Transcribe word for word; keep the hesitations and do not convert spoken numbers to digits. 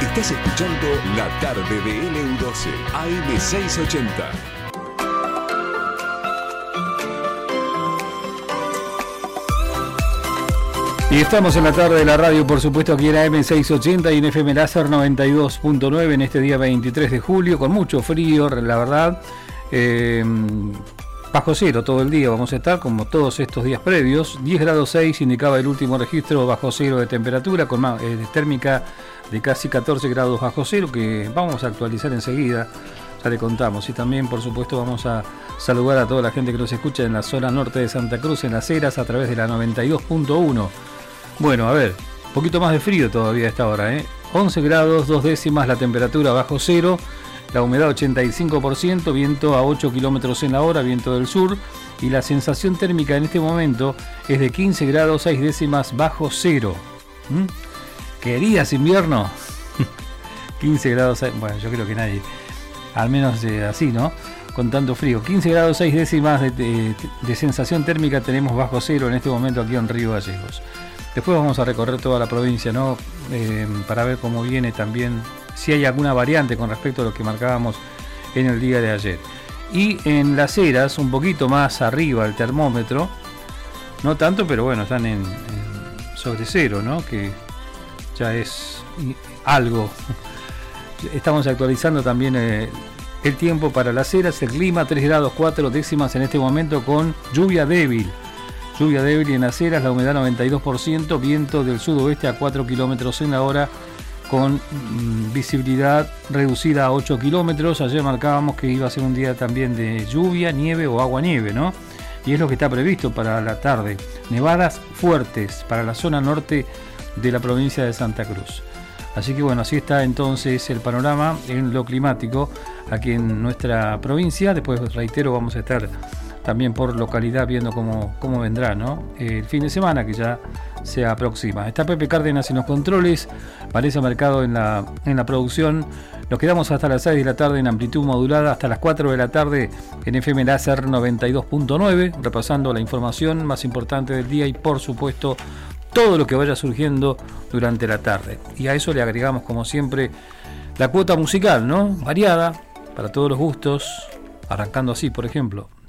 Estás escuchando La Tarde de L U doce, A M seiscientos ochenta. Y estamos en la tarde de la radio, por supuesto, aquí en A M seiscientos ochenta y en F M Láser noventa y dos punto nueve en este día veintitrés de julio, con mucho frío, la verdad. Eh, bajo cero todo el día vamos a estar, como todos estos días previos. diez grados seis indicaba el último registro bajo cero de temperatura, con más, eh, térmica de casi catorce grados bajo cero, que vamos a actualizar enseguida, ya le contamos. Y también, por supuesto, vamos a saludar a toda la gente que nos escucha en la zona norte de Santa Cruz, en Las Heras, a través de la noventa y dos punto uno. Bueno, a ver, un poquito más de frío todavía a esta hora, ¿eh? once grados, dos décimas la temperatura bajo cero, la humedad ochenta y cinco por ciento, viento a ocho kilómetros en la hora, viento del sur, y la sensación térmica en este momento es de quince grados, seis décimas bajo cero. ¿Mm? ¿Querías invierno? quince grados, bueno, yo creo que nadie, al menos eh, así, ¿no? Con tanto frío. quince grados, seis décimas de, de, de sensación térmica tenemos bajo cero en este momento aquí en Río Gallegos. Después vamos a recorrer toda la provincia, ¿no? Eh, para ver cómo viene también, si hay alguna variante con respecto a lo que marcábamos en el día de ayer. Y en Las Heras, un poquito más arriba el termómetro, no tanto, pero bueno, están en, en sobre cero, ¿no? Que ya es algo. Estamos actualizando también eh, el tiempo para Las Heras, el clima, tres grados cuatro décimas en este momento con lluvia débil. Lluvia débil en Las Heras, la humedad noventa y dos por ciento, viento del sudoeste a cuatro kilómetros en la hora, con mmm, visibilidad reducida a ocho kilómetros. Ayer marcábamos que iba a ser un día también de lluvia, nieve o agua-nieve, ¿no? Y es lo que está previsto para la tarde. Nevadas fuertes para la zona norte de la provincia de Santa Cruz. Así que bueno, así está entonces el panorama en lo climático aquí en nuestra provincia. Después, reitero, vamos a estar también por localidad viendo cómo, cómo vendrá, ¿no? El fin de semana que ya se aproxima. Está Pepe Cárdenas en los controles, Vanessa Mercado en la, en la producción. Nos quedamos hasta las seis de la tarde en amplitud modulada, hasta las cuatro de la tarde en F M Láser noventa y dos punto nueve, repasando la información más importante del día y, por supuesto, todo lo que vaya surgiendo durante la tarde. Y a eso le agregamos, como siempre, la cuota musical, ¿no? Variada, para todos los gustos, arrancando así, por ejemplo.